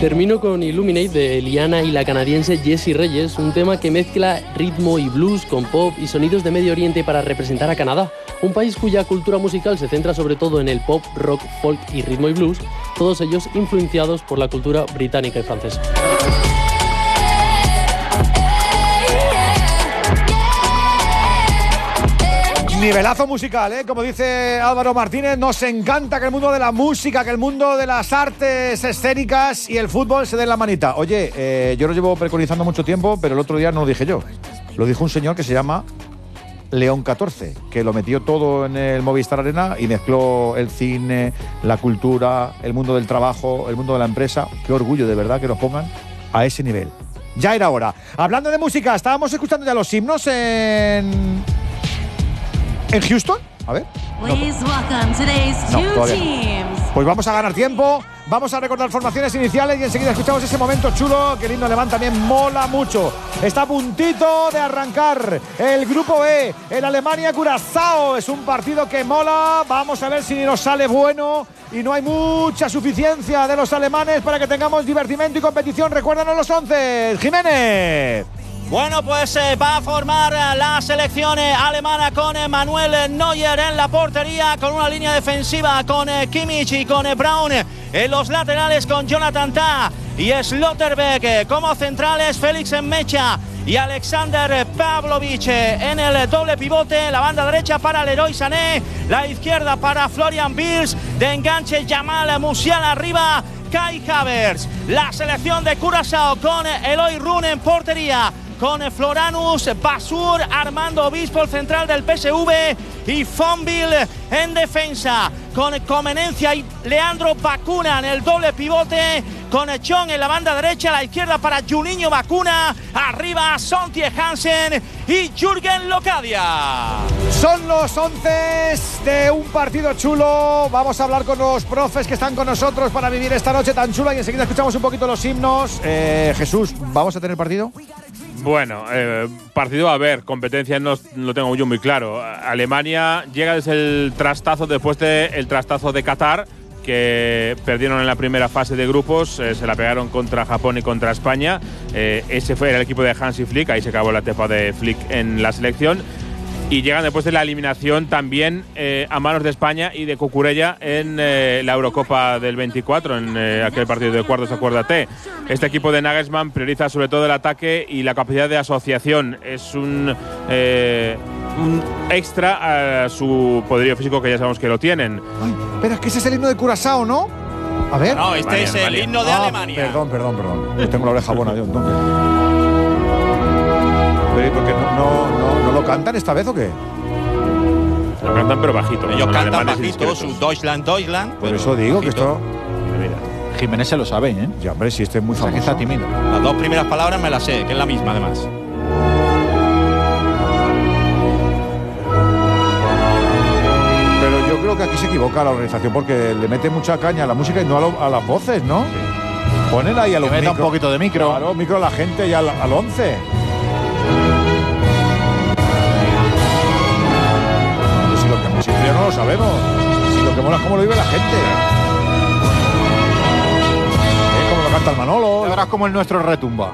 Termino con Illuminate de Eliana y la canadiense Jessie Reyes, un tema que mezcla ritmo y blues con pop y sonidos de Medio Oriente para representar a Canadá, un país cuya cultura musical se centra sobre todo en el pop, rock, folk y ritmo y blues, todos ellos influenciados por la cultura británica y francesa. Nivelazo musical, ¿eh? Como dice Álvaro Martínez, nos encanta que el mundo de la música, que el mundo de las artes escénicas y el fútbol se den la manita. Oye, yo lo llevo preconizando mucho tiempo, pero el otro día no lo dije yo. Lo dijo un señor que se llama León 14, que lo metió todo en el Movistar Arena y mezcló el cine, la cultura, el mundo del trabajo, el mundo de la empresa. Qué orgullo, de verdad, que nos pongan a ese nivel. Ya era hora. Hablando de música, estábamos escuchando ya los himnos en Houston. A ver. Pues vamos a ganar tiempo. Vamos a recordar formaciones iniciales y enseguida escuchamos ese momento chulo que el himno alemán también mola mucho. Está a puntito de arrancar el grupo E, el Alemania-Curazao. Es un partido que mola. Vamos a ver si nos sale bueno y no hay mucha suficiencia de los alemanes para que tengamos divertimento y competición. Recuérdanos los 11, Jiménez. Bueno, pues va a formar la selección alemana con Manuel Neuer en la portería, con una línea defensiva con Kimmich y con Braun en los laterales, con Jonathan Tah y Schlotterbeck como centrales, Félix Mecha y Alexander Pavlovic en el doble pivote, la banda derecha para Leroy Sané, la izquierda para Florian Wirtz, de enganche Jamal Musiala arriba, Kai Havertz. La selección de Curazao con Eloy Rune en portería, con Floranus Basur, Armando Obispo, el central del PSV, y Fonville en defensa, con Comenencia y Leandro Bacuna en el doble pivote, con Chong en la banda derecha, a la izquierda para Juninho Bacuna, arriba Sontie Hansen y Jürgen Locadia. Son los 11 de un partido chulo. Vamos a hablar con los profes que están con nosotros para vivir esta noche tan chula y enseguida escuchamos un poquito los himnos. Jesús, ¿vamos a tener partido? Bueno, partido a ver, competencia no lo tengo yo muy claro. Alemania llega desde el trastazo, después del trastazo de Qatar, que perdieron en la primera fase de grupos, se la pegaron contra Japón y contra España. Ese fue el equipo de Hansi Flick, ahí se acabó la etapa de Flick en la selección. Y llegan después de la eliminación también a manos de España y de Cucurella en la Eurocopa del 24, en aquel partido de cuartos, acuérdate. Este equipo de Nagelsmann prioriza sobre todo el ataque y la capacidad de asociación. Es un extra a su poderío físico, que ya sabemos que lo tienen. Ay, pero es que ese es el himno de Curazao, ¿no? A ver. No, este es el himno de Alemania. Perdón. Yo tengo la oreja buena, yo entonces. Pero ¿y por qué no lo cantan esta vez o qué? Lo cantan pero bajito. Ellos cantan bajito, su Deutschland. Por eso digo bajito. Que esto… Jiménez se lo sabe, ¿eh? Ya, hombre, si este es muy famoso. Que está tímido. Las dos primeras palabras me las sé, que es la misma además. Pero yo creo que aquí se equivoca la organización porque le mete mucha caña a la música y no a las voces, ¿no? Sí. Ponen ahí a los micros. Un poquito de micro. Claro, micro a la gente y al 11. Si ya no lo sabemos. Si lo que mola es cómo lo vive la gente. Es como lo canta el Manolo. Ya verás como el nuestro retumba.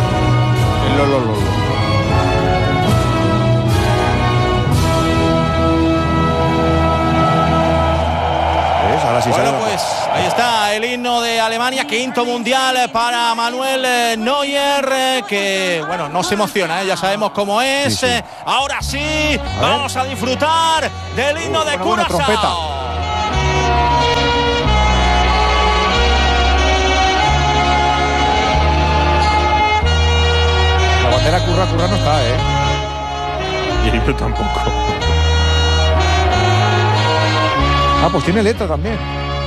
Ahora sí bueno, pues ahí está el himno de Alemania, quinto mundial para Manuel Neuer, que bueno, no se emociona, ya sabemos cómo es. Sí. Ahora sí, vamos a disfrutar del himno de Curazao. La bandera curra no está, Y el himno tampoco. Ah, pues tiene letra también.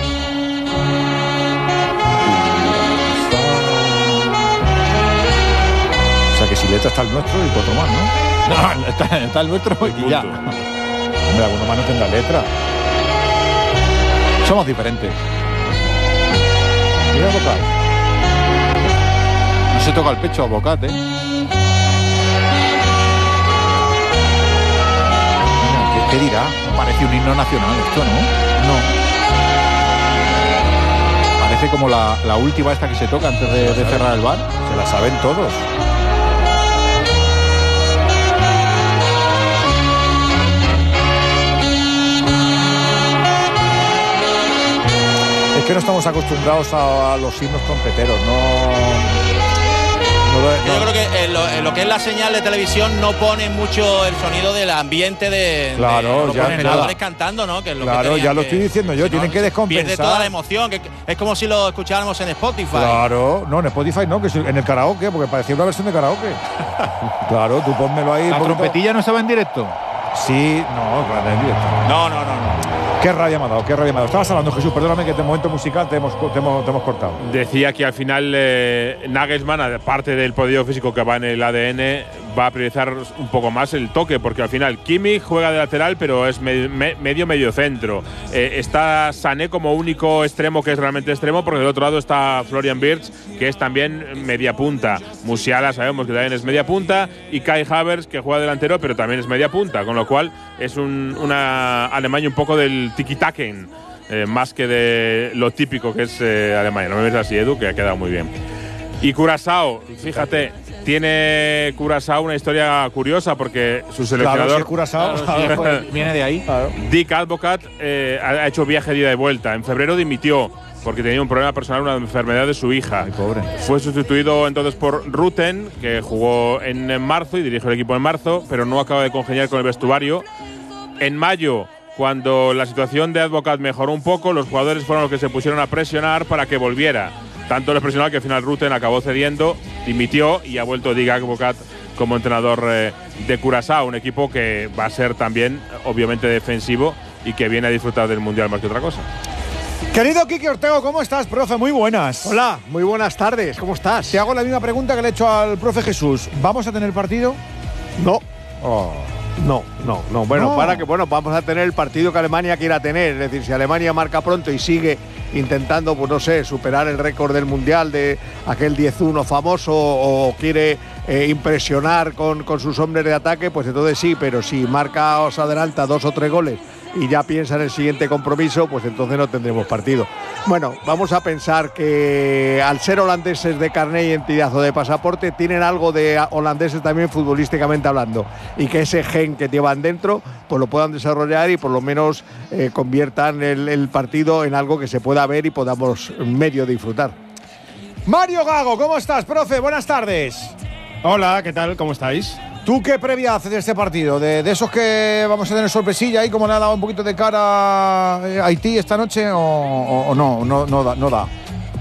O sea que si letra está el nuestro y cuatro más, ¿no? No, está el nuestro y ya. Hombre, alguno más no tendrá letra. Somos diferentes. Mira el vocal. No se toca el pecho a Bocat, ¿eh? ¿Qué dirá? Parece un himno nacional esto, ¿no? No. parece como la última esta que se toca antes de cerrar el bar. Se la saben todos. Es que no estamos acostumbrados a los himnos trompeteros, Yo creo que en lo que es la señal de televisión no pone mucho el sonido del ambiente de Claro, ya los jugadores cantando, ¿no? Que es lo claro, que ya lo que, estoy diciendo yo, tienen que descompensar. Pierde toda la emoción, que es como si lo escucháramos en Spotify. Claro, no, en Spotify no, que en el karaoke, porque parecía una versión de karaoke. Claro, tú pónmelo ahí. ¿La trompetilla no estaba en directo? Sí, no, claro, en directo. No. Qué rabia me ha dado, qué rabia me ha dado. Estabas hablando, Jesús, perdóname que de momento musical te hemos cortado. Decía que al final Nagelsmann, aparte del poderío físico que va en el ADN, va a priorizar un poco más el toque, porque al final Kimmich juega de lateral, pero es medio centro. Está Sané como único extremo que es realmente extremo, porque del otro lado está Florian Wirtz, que es también media punta. Musiala sabemos que también es media punta, y Kai Havertz, que juega delantero, pero también es media punta, con lo cual es una Alemania un poco del tiki-taken, más que de lo típico que es Alemania. No me ves así, Edu, que ha quedado muy bien. Y Curazao, fíjate, tiene Curazao una historia curiosa, porque su seleccionador, claro, si es Curazao, viene de ahí. Claro. Dick Advocat, ha hecho viaje de ida y vuelta. En febrero dimitió porque tenía un problema personal, una enfermedad de su hija. Ay, pobre. Fue sustituido entonces por Rutten, que jugó en marzo y dirigió el equipo en marzo, pero no acaba de congeniar con el vestuario. En mayo, cuando la situación de Advocat mejoró un poco, los jugadores fueron los que se pusieron a presionar para que volviera. Tanto les presionaron que al final Rutten acabó cediendo, dimitió y ha vuelto Dick Advocat como entrenador de Curazao, un equipo que va a ser también obviamente defensivo y que viene a disfrutar del Mundial más que otra cosa. Querido Quique Ortego, ¿cómo estás, profe? Muy buenas. Hola, muy buenas tardes, ¿cómo estás? Te hago la misma pregunta que le he hecho al profe Jesús. ¿Vamos a tener partido? No. Oh. No. Bueno, No. vamos a tener el partido que Alemania quiera tener. Es decir, si Alemania marca pronto y sigue intentando, pues no sé, superar el récord del Mundial de aquel 10-1 famoso, o quiere impresionar con sus hombres de ataque, pues entonces sí, pero si marca o se adelanta 2 o 3 goles y ya piensa en el siguiente compromiso, pues entonces no tendremos partido. Bueno, vamos a pensar que al ser holandeses de carné y entidad o de pasaporte, tienen algo de holandeses también futbolísticamente hablando, y que ese gen que llevan dentro pues lo puedan desarrollar y por lo menos conviertan el partido en algo que se pueda ver y podamos medio disfrutar. Mario Gago, ¿cómo estás, profe? Buenas tardes. Hola, ¿qué tal? ¿Cómo estáis? ¿Tú qué previa haces de este partido? ¿De esos que vamos a tener sorpresilla ahí, como le ha dado un poquito de cara a Haití esta noche, o no da?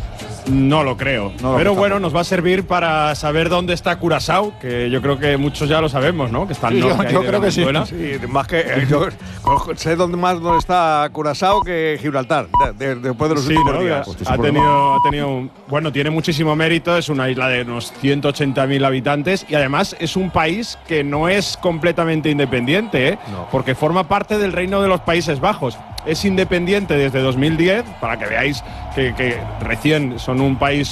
No lo creo. Pero bueno, nos va a servir para saber dónde está Curazao, que yo creo que muchos ya lo sabemos, ¿no? Que está al norte. Yo creo que sí. Sí, más que yo sé dónde está Curazao que Gibraltar, después de los últimos días. Ha tenido bueno, tiene muchísimo mérito, es una isla de unos 180.000 habitantes y además es un país que no es completamente independiente, ¿eh? No. Porque forma parte del Reino de los Países Bajos. Es independiente desde 2010, para que veáis que recién son un país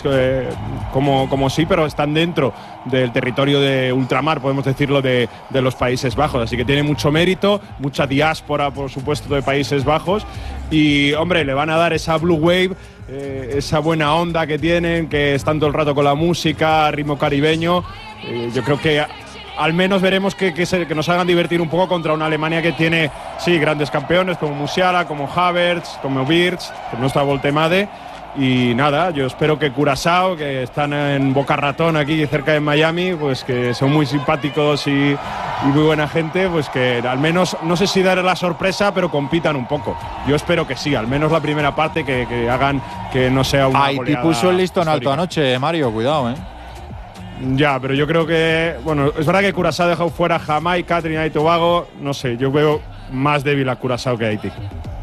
como sí, pero están dentro del territorio de ultramar, podemos decirlo, de los Países Bajos. Así que tiene mucho mérito, mucha diáspora, por supuesto, de Países Bajos. Y, hombre, le van a dar esa blue wave, esa buena onda que tienen, que están todo el rato con la música, ritmo caribeño. Yo creo que al menos veremos que nos hagan divertir un poco contra una Alemania que tiene, sí, grandes campeones como Musiala, como Havertz, como Wirtz, que no está Voltemade. Y nada, yo espero que Curazao, que están en Boca Ratón aquí cerca de Miami, pues que son muy simpáticos y muy buena gente, pues que al menos, no sé si dar la sorpresa, pero compitan un poco. Yo espero que sí, al menos la primera parte, que hagan que no sea una Haití goleada puso el listón histórica. alto anoche, Mario, cuidado, ¿eh? Ya, pero yo creo que, bueno, es verdad que Curazao ha dejado fuera Jamaica, Trinidad y Tobago, no sé, yo veo más débil a Curazao que a Haití.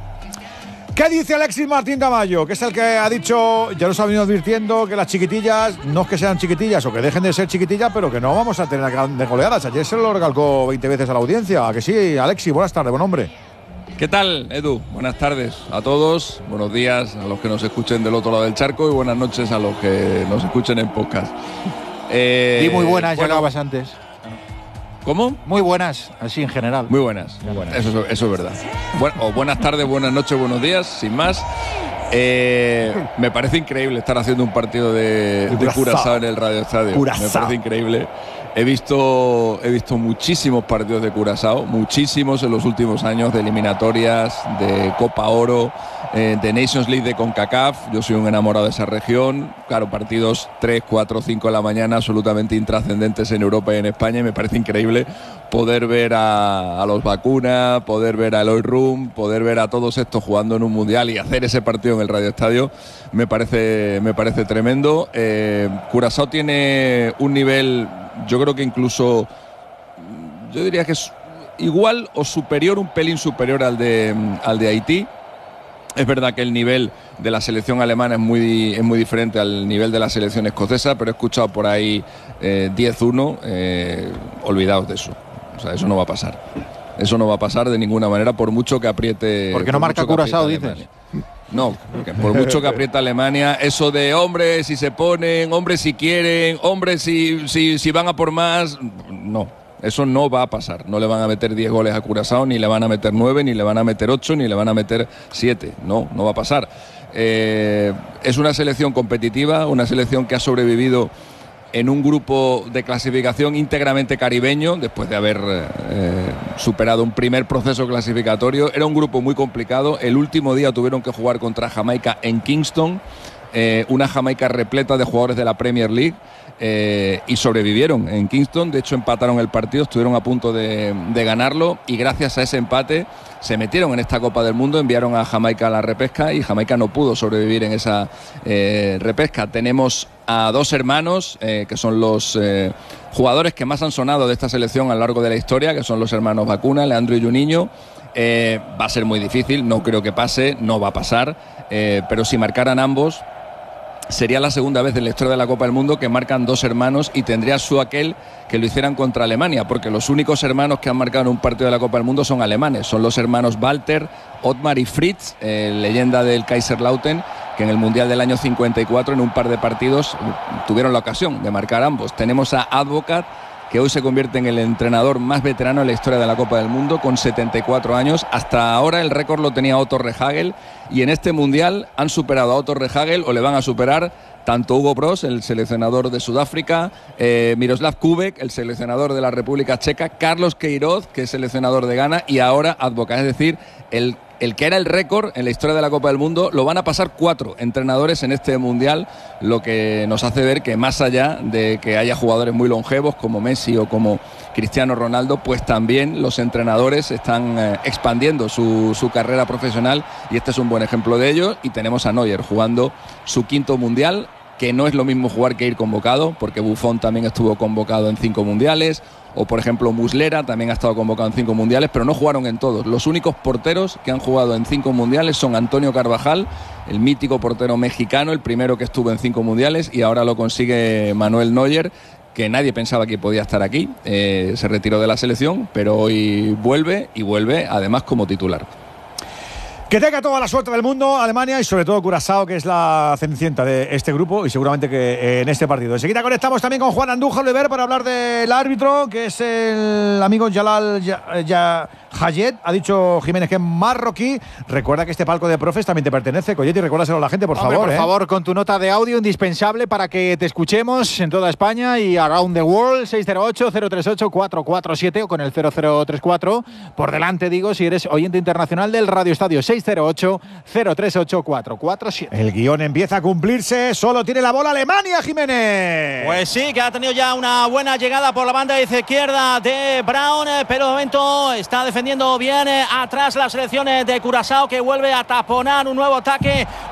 ¿Qué dice Alexis Martín Tamayo? Que es el que ha dicho, ya nos ha venido advirtiendo, que las chiquitillas, no es que sean chiquitillas o que dejen de ser chiquitillas, pero que no vamos a tener grandes goleadas. Ayer se lo recalcó 20 veces a la audiencia. ¿A que sí, Alexis? Buenas tardes, buen hombre. ¿Qué tal, Edu? Buenas tardes a todos, buenos días a los que nos escuchen del otro lado del charco y buenas noches a los que nos escuchen en podcast. Y muy buenas, ya acabas antes. ¿Cómo? Muy buenas, así en general. Muy buenas. Eso es verdad. Bueno, o buenas tardes, buenas noches, buenos días, sin más. Me parece increíble estar haciendo un partido de Curazao en el Radio Estadio. Me parece increíble. He visto muchísimos partidos de Curazao, muchísimos en los últimos años, de eliminatorias, de Copa Oro, de Nations League de CONCACAF. Yo soy un enamorado de esa región. Claro, partidos 3, 4, 5 de la mañana absolutamente intrascendentes en Europa y en España, y me parece increíble poder ver a los Vacuna, poder ver a Eloy Room, poder ver a todos estos jugando en un mundial y hacer ese partido en el Radio Estadio. Me parece tremendo. Curazao tiene un nivel, yo creo que incluso, yo diría que es igual o superior, un pelín superior al de Haití. Es verdad que el nivel de la selección alemana es muy diferente al nivel de la selección escocesa, pero he escuchado por ahí 10-1, olvidaos de eso. O sea, eso no va a pasar. Eso no va a pasar de ninguna manera, por mucho que apriete. Porque no marca Curazao, dices. No, porque por mucho que aprieta Alemania, eso de hombres si se ponen, hombres si quieren, hombres si van a por más, no, eso no va a pasar. No le van a meter 10 goles a Curazao, ni le van a meter 9, ni le van a meter 8, ni le van a meter 7. No va a pasar. Es una selección competitiva, una selección que ha sobrevivido en un grupo de clasificación íntegramente caribeño, después de haber superado un primer proceso clasificatorio. Era un grupo muy complicado. El último día tuvieron que jugar contra Jamaica en Kingston, una Jamaica repleta de jugadores de la Premier League, y sobrevivieron en Kingston. De hecho, empataron el partido, estuvieron a punto de ganarlo, y gracias a ese empate se metieron en esta Copa del Mundo. Enviaron a Jamaica a la repesca y Jamaica no pudo sobrevivir en esa repesca. Tenemos a dos hermanos que son los jugadores que más han sonado de esta selección a lo largo de la historia, que son los hermanos Vacuna, Leandro y Juninho. Va a ser muy difícil, no creo que pase, no va a pasar, pero si marcaran ambos, sería la segunda vez en la historia de la Copa del Mundo que marcan dos hermanos, y tendría su aquel que lo hicieran contra Alemania, porque los únicos hermanos que han marcado en un partido de la Copa del Mundo son alemanes. Son los hermanos Walter, Ottmar y Fritz, leyenda del Kaiserslautern, que en el Mundial del año 54 en un par de partidos tuvieron la ocasión de marcar ambos. Tenemos a Advocat, que hoy se convierte en el entrenador más veterano en la historia de la Copa del Mundo, con 74 años. Hasta ahora el récord lo tenía Otto Rehhagel, y en este Mundial han superado a Otto Rehhagel, o le van a superar, tanto Hugo Broos, el seleccionador de Sudáfrica, Miroslav Kubek, el seleccionador de la República Checa, Carlos Queiroz, que es seleccionador de Ghana, y ahora Advocat. Es decir, el que era el récord en la historia de la Copa del Mundo, lo van a pasar 4 entrenadores en este Mundial, lo que nos hace ver que, más allá de que haya jugadores muy longevos como Messi o como Cristiano Ronaldo, pues también los entrenadores están expandiendo su carrera profesional, y este es un buen ejemplo de ello. Y tenemos a Neuer jugando su 5º Mundial, que no es lo mismo jugar que ir convocado, porque Buffon también estuvo convocado en 5 mundiales, o por ejemplo Muslera también ha estado convocado en 5 mundiales, pero no jugaron en todos. Los únicos porteros que han jugado en 5 mundiales son Antonio Carvajal, el mítico portero mexicano, el primero que estuvo en 5 mundiales, y ahora lo consigue Manuel Neuer, que nadie pensaba que podía estar aquí. Se retiró de la selección, pero hoy vuelve, y vuelve además como titular. Que tenga toda la suerte del mundo Alemania, y sobre todo Curazao, que es la cenicienta de este grupo, y seguramente que en este partido. Enseguida conectamos también con Juan Andújar Oliver para hablar del árbitro, que es el amigo Jalal Hayet. Ha dicho Jiménez que es marroquí. Recuerda que este palco de profes también te pertenece, Coyetti, recuérdaselo a la gente, por favor. Por favor, con tu nota de audio indispensable para que te escuchemos en toda España y around the world. 608-038-447 o con el 0034 por delante, digo, si eres oyente internacional del Radio Estadio. 608-038-447. El guión empieza a cumplirse. Solo tiene la bola Alemania, Jiménez. Pues sí, que ha tenido ya una buena llegada por la banda izquierda de Brown, pero de momento está defendiendo bien atrás la selección de Curazao, que vuelve a taponar un nuevo ataque